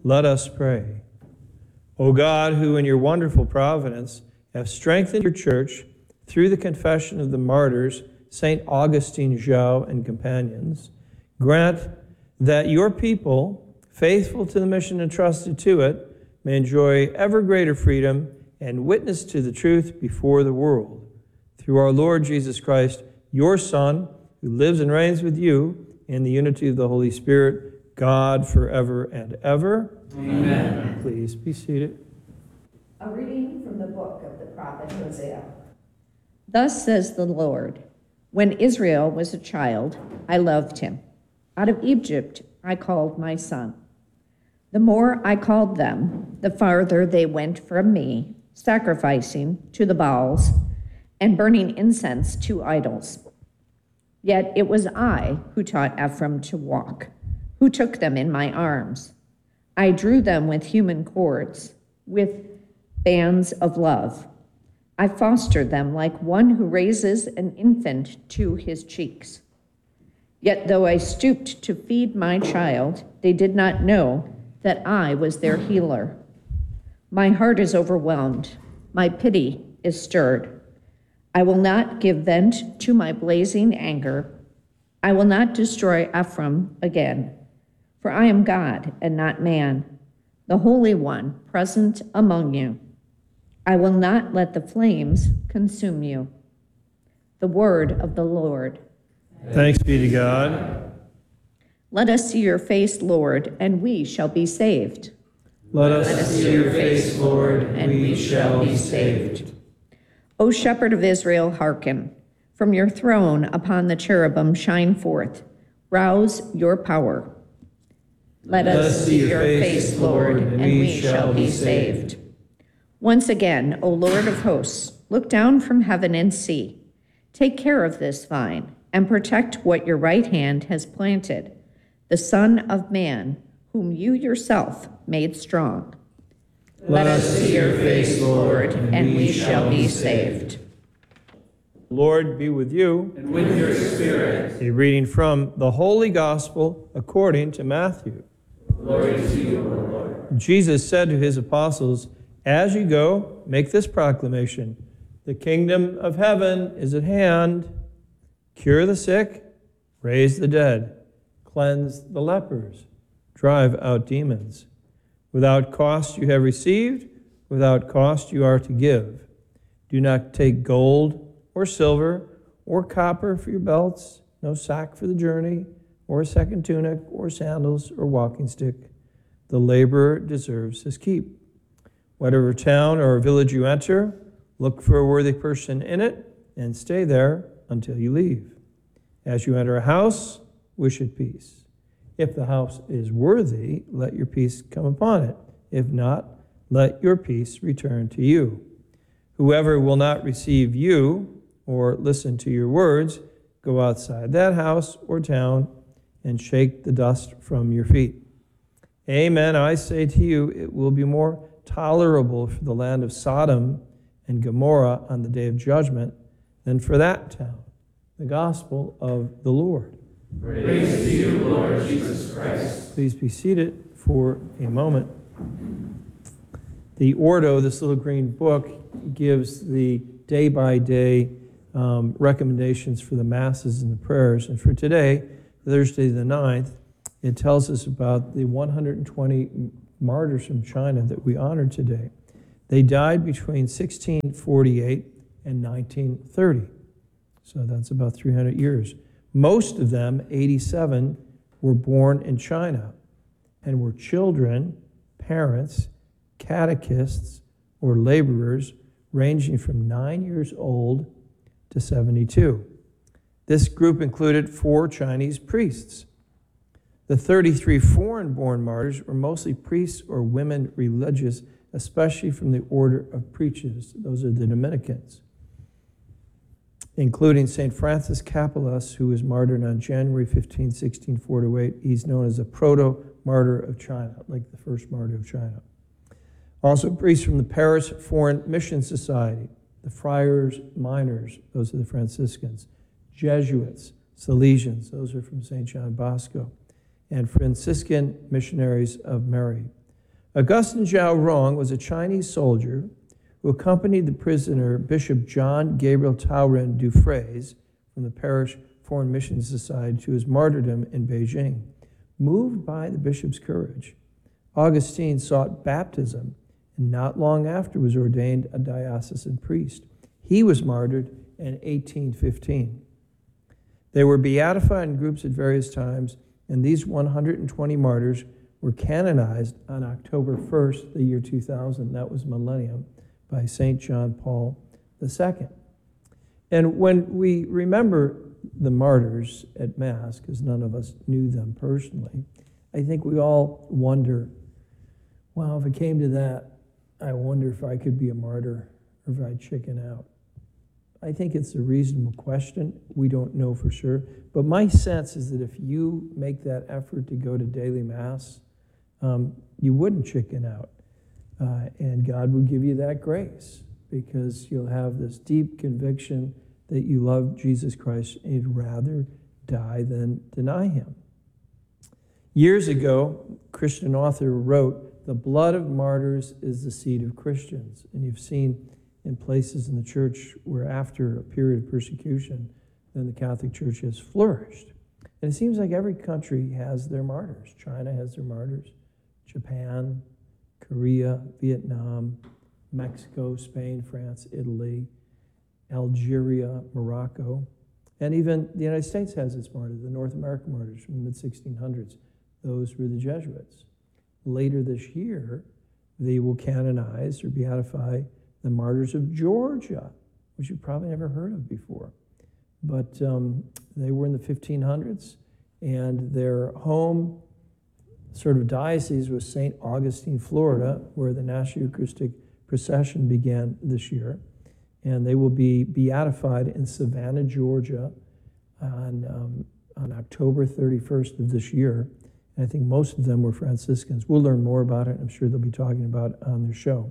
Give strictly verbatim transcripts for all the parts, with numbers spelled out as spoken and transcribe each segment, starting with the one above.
Let us pray. O God, who in your wonderful providence have strengthened your church through the confession of the martyrs, Saint Augustine, Zhao, and companions, grant that your people, faithful to the mission entrusted to it, may enjoy ever greater freedom and witness to the truth before the world. Through our Lord Jesus Christ, your Son, who lives and reigns with you in the unity of the Holy Spirit, God forever and ever. Amen. Please be seated. A reading from the book of the prophet Hosea. Thus says the Lord, when Israel was a child, I loved him. Out of Egypt I called my son. The more I called them, the farther they went from me, sacrificing to the Baals and burning incense to idols. Yet it was I who taught Ephraim to walk, who took them in my arms. I drew them with human cords, with bands of love. I fostered them like one who raises an infant to his cheeks. Yet though I stooped to feed my child, they did not know that I was their healer. My heart is overwhelmed. My pity is stirred. I will not give vent to my blazing anger. I will not destroy Ephraim again, for I am God and not man, the Holy One present among you. I will not let the flames consume you. The word of the Lord. Thanks be to God. Let us see your face, Lord, and we shall be saved. Let us, Let us see your face, Lord, and we shall be saved. O Shepherd of Israel, hearken. From your throne upon the cherubim shine forth. Rouse your power. Let, Let us see your face, Lord, and we shall be saved. Once again, O Lord of hosts, look down from heaven and see. Take care of this vine and protect what your right hand has planted, the Son of Man, whom you yourself made strong. Let us see your face, Lord, and we shall be saved. Lord be with you. And with your spirit. A reading from the Holy Gospel according to Matthew. Glory to you, O Lord. Jesus said to his apostles, as you go, make this proclamation. The kingdom of heaven is at hand. Cure the sick, raise the dead, cleanse the lepers, drive out demons. Without cost you have received, without cost you are to give. Do not take gold or silver or copper for your belts, no sack for the journey, or a second tunic, or sandals, or walking stick. The laborer deserves his keep. Whatever town or village you enter, look for a worthy person in it, and stay there until you leave. As you enter a house, wish it peace. If the house is worthy, let your peace come upon it. If not, let your peace return to you. Whoever will not receive you or listen to your words, go outside that house or town and shake the dust from your feet. Amen, I say to you, it will be more tolerable for the land of Sodom and Gomorrah on the day of judgment than for that town. The gospel of the Lord. Praise to you, Lord Jesus Christ. Please be seated for a moment. The Ordo, this little green book, gives the day-by-day um, recommendations for the masses and the prayers. And for today, Thursday the ninth, it tells us about the one hundred twenty martyrs from China that we honor today. They died between sixteen forty-eight and nineteen thirty. So that's about three hundred years. Most of them, eighty-seven, were born in China and were children, parents, catechists, or laborers ranging from nine years old to seventy-two. This group included four Chinese priests. The thirty-three foreign-born martyrs were mostly priests or women religious, especially from the order of preachers. Those are the Dominicans, including Saint Francis Capellas, who was martyred on January fifteenth, sixteen forty-eight. He's known as a proto-martyr of China, like the first martyr of China. Also priests from the Paris Foreign Mission Society, the Friars Minors, those are the Franciscans, Jesuits, Salesians, those are from Saint John Bosco, and Franciscan Missionaries of Mary. Augustin Zhao Rong was a Chinese soldier who accompanied the prisoner Bishop John Gabriel Taoren Dufresne from the Parish Foreign Mission Society to his martyrdom in Beijing. Moved by the bishop's courage, Augustine sought baptism and not long after was ordained a diocesan priest. He was martyred in eighteen fifteen. They were beatified in groups at various times, and these one hundred twenty martyrs were canonized on October first, the year two thousand. That was millennium, by Saint John Paul the Second. And when we remember the martyrs at Mass, because none of us knew them personally, I think we all wonder, well, if it came to that, I wonder if I could be a martyr or if I'd chicken out. I think it's a reasonable question. We don't know for sure. But my sense is that if you make that effort to go to daily Mass, um, you wouldn't chicken out. Uh, and God would give you that grace because you'll have this deep conviction that you love Jesus Christ and you'd rather die than deny him. Years ago, a Christian author wrote, "The blood of martyrs is the seed of Christians." And you've seen in places in the church where after a period of persecution, then the Catholic Church has flourished. And it seems like every country has their martyrs. China has their martyrs. Japan, Korea, Vietnam, Mexico, Spain, France, Italy, Algeria, Morocco, and even the United States has its martyrs, the North American martyrs from the mid sixteen hundreds. Those were the Jesuits. Later this year, they will canonize or beatify the martyrs of Georgia, which you've probably never heard of before. But um, they were in the fifteen hundreds, and their home sort of diocese was Saint Augustine, Florida, where the National Eucharistic Procession began this year. And they will be beatified in Savannah, Georgia on, um, on October thirty-first of this year. And I think most of them were Franciscans. We'll learn more about it. I'm sure they'll be talking about it on their show.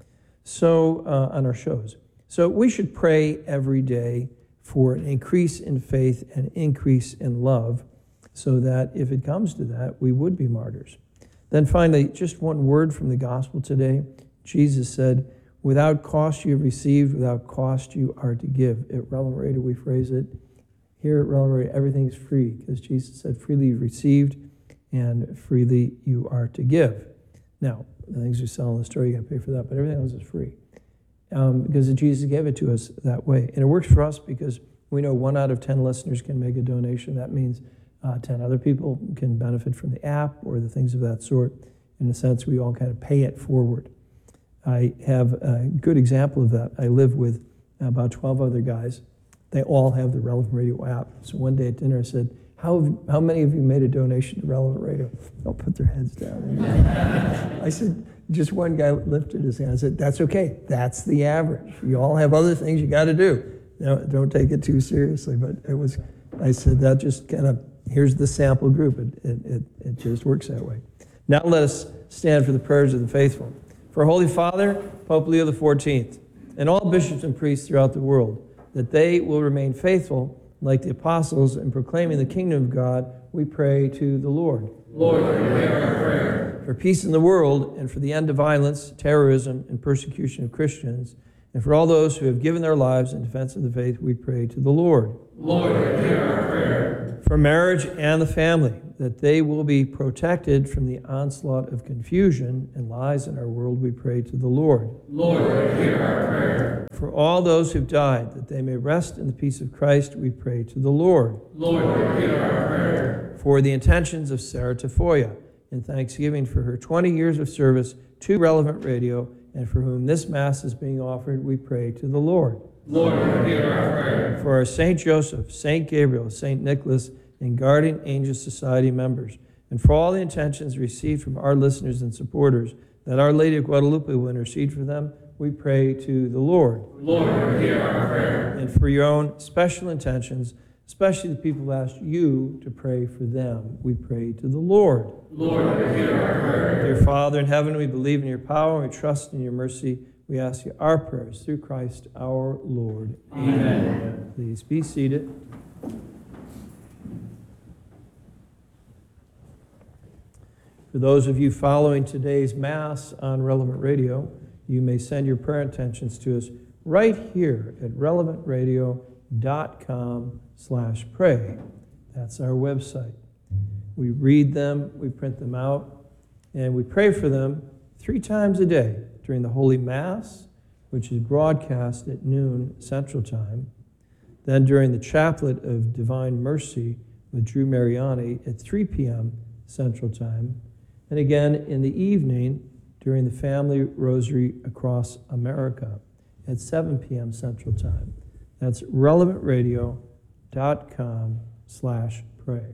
So, uh, on our shows. So we should pray every day for an increase in faith and increase in love so that if it comes to that, we would be martyrs. Then finally, just one word from the gospel today. Jesus said, "Without cost you have received, without cost you are to give." At Relevant Radio, we phrase it. Here at Relevant Radio, everything's free, because Jesus said, freely you've received, and freely you are to give. Now, the things we sell in the store, you got to pay for that, but everything else is free. Um, because Jesus gave it to us that way. And it works for us because we know one out of ten listeners can make a donation. That means uh, ten other people can benefit from the app or the things of that sort. In a sense, we all kind of pay it forward. I have a good example of that. I live with about twelve other guys. They all have the Relevant Radio app. So one day at dinner I said, how, have, how many of you made a donation to Relevant Radio? They'll put their heads down. I said, just one guy lifted his hand. I said, that's okay. That's the average. You all have other things you got to do. No, don't take it too seriously. But it was, I said, that just kind of, here's the sample group. It, it, it, it just works that way. Now let us stand for the prayers of the faithful. For Holy Father, Pope Leo the fourteenth, and all bishops and priests throughout the world, that they will remain faithful like the apostles in proclaiming the kingdom of God, we pray to the Lord. Lord, hear our prayer. For peace in the world and for the end of violence, terrorism, and persecution of Christians, and for all those who have given their lives in defense of the faith, we pray to the Lord. Lord, hear our prayer. For marriage and the family, that they will be protected from the onslaught of confusion and lies in our world, we pray to the Lord. Lord, hear our prayer. For all those who've died, that they may rest in the peace of Christ, we pray to the Lord. Lord, hear our prayer. For the intentions of Sarah Tafoya, in thanksgiving for her twenty years of service to Relevant Radio, and for whom this Mass is being offered, we pray to the Lord. Lord, hear our prayer. For our Saint Joseph, Saint Gabriel, Saint Nicholas, and Guardian Angel Society members, and for all the intentions received from our listeners and supporters, that Our Lady of Guadalupe will intercede for them, we pray to the Lord. Lord, hear our prayer. And for your own special intentions, especially the people who asked you to pray for them, we pray to the Lord. Lord, hear our prayer. Dear Father in heaven, we believe in your power, and we trust in your mercy. We ask you our prayers through Christ our Lord. Amen. Please be seated. For those of you following today's Mass on Relevant Radio, you may send your prayer intentions to us right here at relevantradio.com slash pray. That's our website. We read them, we print them out, and we pray for them three times a day during the Holy Mass, which is broadcast at noon Central Time, then during the Chaplet of Divine Mercy with Drew Mariani at three p.m. Central Time, and again in the evening during the Family Rosary Across America at seven p.m. Central Time. That's relevantradio.com slash pray.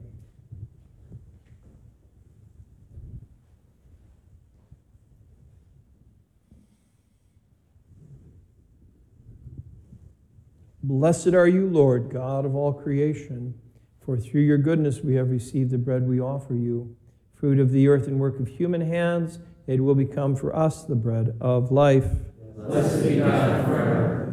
Blessed are you, Lord, God of all creation, for through your goodness we have received the bread we offer you, fruit of the earth and work of human hands. It will become for us the bread of life. Blessed be God forever.